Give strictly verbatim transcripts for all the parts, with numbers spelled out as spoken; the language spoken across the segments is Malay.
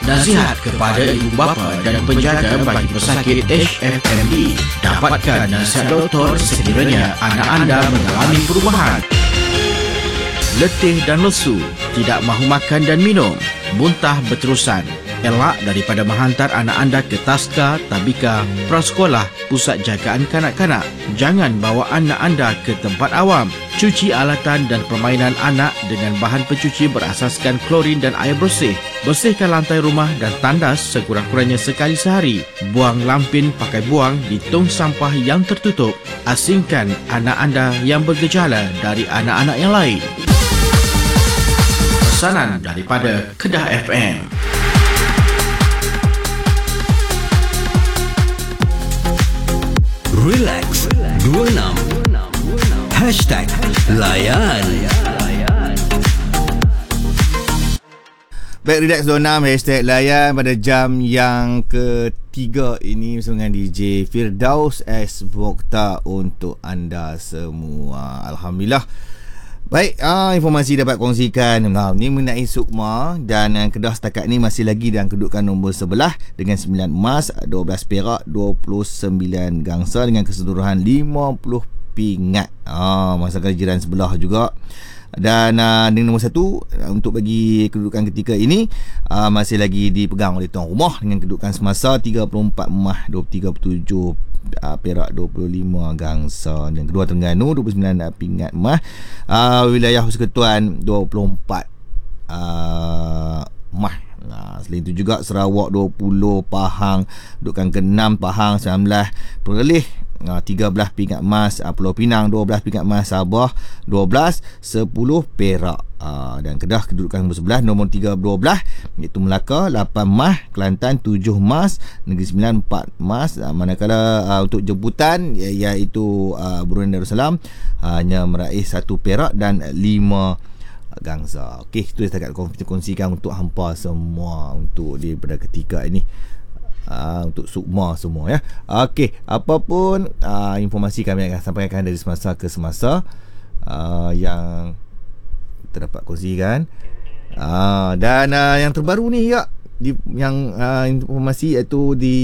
Nasihat kepada ibu bapa dan penjaga bagi pesakit H F M D. Dapatkan nasihat doktor sekiranya anak anda mengalami perubahan. Letih dan lesu, tidak mahu makan dan minum, muntah berterusan. Elak daripada menghantar anak anda ke taska, tabika, prasekolah, pusat jagaan kanak-kanak. Jangan bawa anak anda ke tempat awam. Cuci alatan dan permainan anak dengan bahan pencuci berasaskan klorin dan air bersih. Bersihkan lantai rumah dan tandas sekurang-kurangnya sekali sehari. Buang lampin pakai buang di tong sampah yang tertutup. Asingkan anak anda yang bergejala dari anak-anak yang lain. Pesanan daripada Kedah F M. Relax dua puluh enam Hashtag Layan. Baik, Relax dua puluh enam Hashtag Layan pada jam yang ketiga ini bersama dengan D J Firdaus S. Mokhtar untuk anda semua. Alhamdulillah. Baik, uh, informasi dapat kongsikan. Nah, ini mengenai Sukma dan uh, Kedah setakat ni masih lagi dalam kedudukan nombor sebelah dengan sembilan emas, dua belas perak, dua puluh sembilan gangsa dengan keseluruhan lima puluh pingat. Ah, masakan jiran sebelah juga. Dan uh, dengan nombor satu uh, untuk bagi kedudukan ketika ini uh, masih lagi dipegang oleh tuan rumah dengan kedudukan semasa tiga puluh empat emas, dua puluh tiga puluh tujuh Uh, perak, dua puluh lima gangsa. Dan kedua Terengganu dua puluh sembilan uh, pingat emas. uh, Wilayah Persekutuan dua puluh empat uh, emas. Nah, selain itu juga Sarawak dua puluh, Pahang kedudukan keenam, Pahang sembilan belas, Perlis uh, tiga belas pingat emas, uh, Pulau Pinang dua belas pingat emas, Sabah dua belas, sepuluh perak. Uh, dan Kedah kedudukan nombor sebelas, nombor tiga dua belas iaitu Melaka lapan emas, Kelantan tujuh emas, Negeri Sembilan empat emas. uh, manakala uh, untuk jemputan iaitu uh, Brunei Darussalam uh, hanya meraih satu perak dan lima gangsa. Okey, itu setakat kita kongsikan untuk hampa semua untuk daripada ketika ini. Uh, untuk Sukma semua ya. Okey, apapun uh, informasi kami akan sampaikan dari semasa ke semasa uh, yang terdapat kongsikan. Uh, dan uh, yang terbaru ni ya, di, yang uh, informasi iaitu di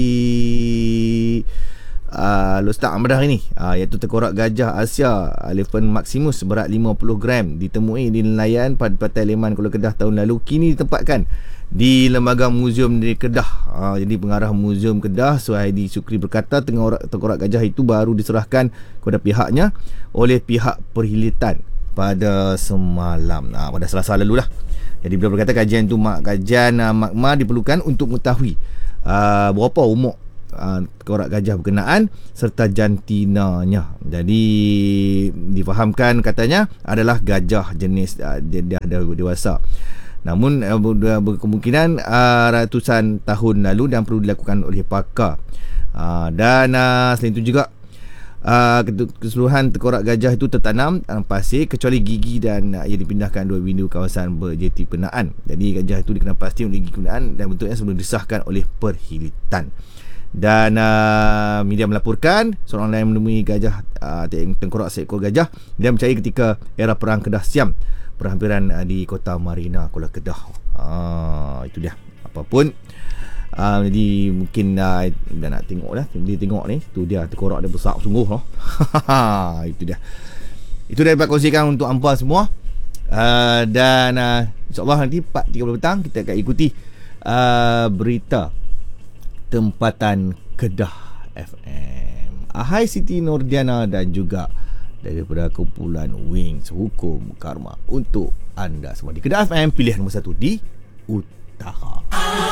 uh, Lostak Amadah ini, uh, iaitu tengkorak gajah Asia Elephant Maximus seberat lima puluh gram ditemui di nelayan pada Pantai Leman, Kuala Kedah tahun lalu, kini ditempatkan di Lembaga Muzium di Kedah. Uh, jadi pengarah Muzium Kedah Suhaidi Sukri berkata tengkorak, tengkorak gajah itu baru diserahkan kepada pihaknya oleh pihak perhilitan pada semalam, nah, pada Selasa lalu lah. Jadi beliau berkata kajian itu kajian uh, makma diperlukan untuk mengetahui uh, berapa umur uh, tengkorak gajah berkenaan serta jantinanya. Jadi difahamkan katanya adalah gajah jenis uh, dia dah dewasa. Namun uh, berkemungkinan uh, ratusan tahun lalu dan perlu dilakukan oleh pakar. Uh, dan uh, selain itu juga Uh, keseluruhan tengkorak gajah itu tertanam dalam pasir kecuali gigi dan uh, ia dipindahkan dua windu kawasan berjeti penaan. Jadi gajah itu dikenal pasti oleh gigi penaan dan bentuknya sebelum disahkan oleh perhilitan. Dan uh, media melaporkan seorang lain menemui gajah uh, tengkorak seekor gajah dia mencari ketika era perang Kedah Siam perhampiran uh, di Kota Marina, Kuala Kedah. Ah, itu dia. Apapun Uh, jadi mungkin uh, dah nak tengok dah. Dia tengok ni, tu dia tengkorak dia besar sungguh loh. Itu dia. Itu dah dapat kongsikan untuk hampa semua. uh, Dan uh, InsyaAllah nanti empat tiga puluh petang kita akan ikuti uh, berita tempatan Kedah F M. Ahai Siti Nordiana dan juga daripada kumpulan Wings Hukum Karma untuk anda semua di Kedah F M, pilihan nombor satu di Utara.